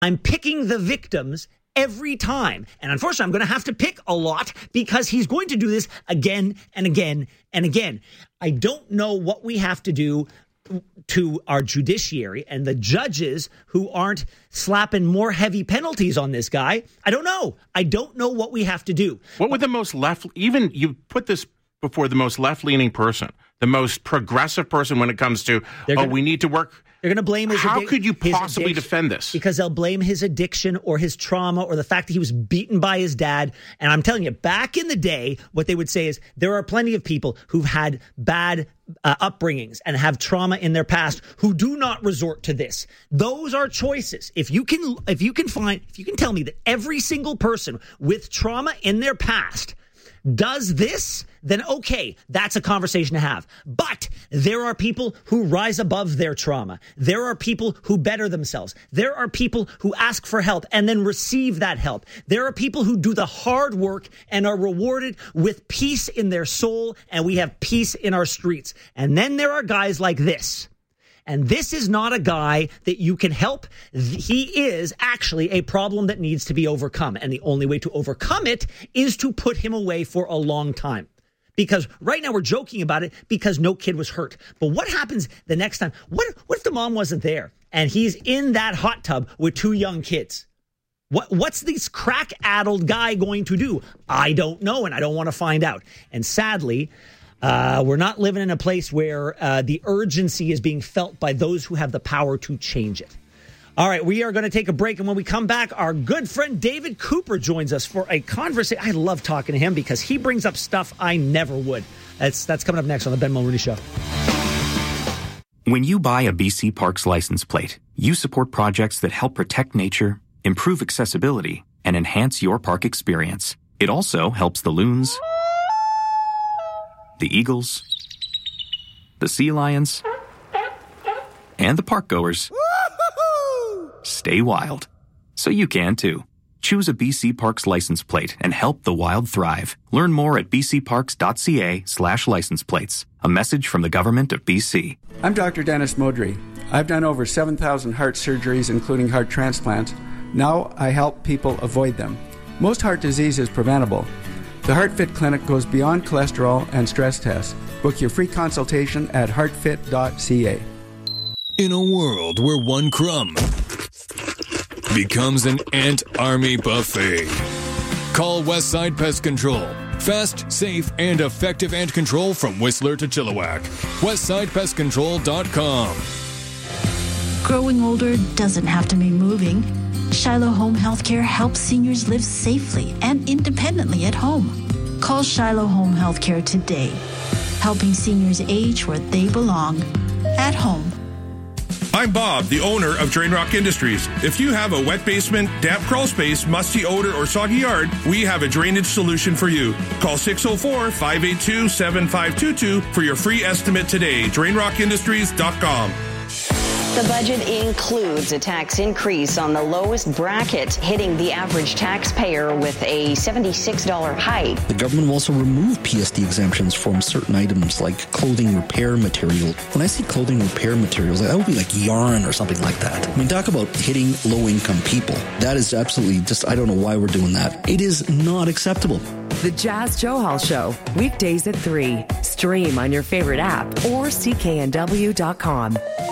I'm picking the victims every time. And unfortunately, I'm going to have to pick a lot because he's going to do this again and again and again. I don't know what we have to do to our judiciary and the judges who aren't slapping more heavy penalties on this guy. I don't know. I don't know what we have to do. What would the most left, even you put this before the most left-leaning person, the most progressive person when it comes to, we need to work. They're going to blame his How could you possibly defend this? Because they'll blame his addiction or his trauma or the fact that he was beaten by his dad. And I'm telling you, back in the day, what they would say is there are plenty of people who've had bad upbringings and have trauma in their past who do not resort to this. Those are choices. If you can tell me that every single person with trauma in their past does this, then okay, that's a conversation to have. But there are people who rise above their trauma. There are people who better themselves. There are people who ask for help and then receive that help. There are people who do the hard work and are rewarded with peace in their soul, and we have peace in our streets. And then there are guys like this. And this is not a guy that you can help. He is actually a problem that needs to be overcome. And the only way to overcome it is to put him away for a long time. Because right now we're joking about it because no kid was hurt. But what happens the next time? What if the mom wasn't there and he's in that hot tub with two young kids? What's this crack-addled guy going to do? I don't know, and I don't want to find out. And sadly, we're not living in a place where the urgency is being felt by those who have the power to change it. All right, we are going to take a break, and when we come back, our good friend David Cooper joins us for a conversation. I love talking to him because he brings up stuff I never would. That's coming up next on the Ben Mulroney Show. When you buy a BC Parks license plate, you support projects that help protect nature, improve accessibility, and enhance your park experience. It also helps the loons, the eagles, the sea lions, and the park goers stay wild. So you can too. Choose a BC Parks license plate and help the wild thrive. Learn more at bcparks.ca/license plates. A message from the Government of BC. I'm Dr. Dennis Modry. I've done over 7,000 heart surgeries, including heart transplants. Now I help people avoid them. Most heart disease is preventable. The HeartFit Clinic goes beyond cholesterol and stress tests. Book your free consultation at heartfit.ca. In a world where one crumb becomes an ant army buffet, call Westside Pest Control. Fast, safe, and effective ant control from Whistler to Chilliwack. WestsidePestControl.com. Growing older doesn't have to mean moving. Shiloh Home Healthcare helps seniors live safely and independently at home. Call Shiloh Home Healthcare today, helping seniors age where they belong, at home. I'm Bob, the owner of Drain Rock Industries. If you have a wet basement, damp crawl space, musty odor, or soggy yard, we have a drainage solution for you. Call 604-582-7522 for your free estimate today. DrainRockIndustries.com. The budget includes a tax increase on the lowest bracket, hitting the average taxpayer with a $76 hike. The government will also remove PSD exemptions from certain items like clothing repair material. When I see clothing repair materials, that would be like yarn or something like that. I mean, talk about hitting low-income people. That is absolutely just, I don't know why we're doing that. It is not acceptable. The Jazz Johal Show, weekdays at 3. Stream on your favorite app or cknw.com.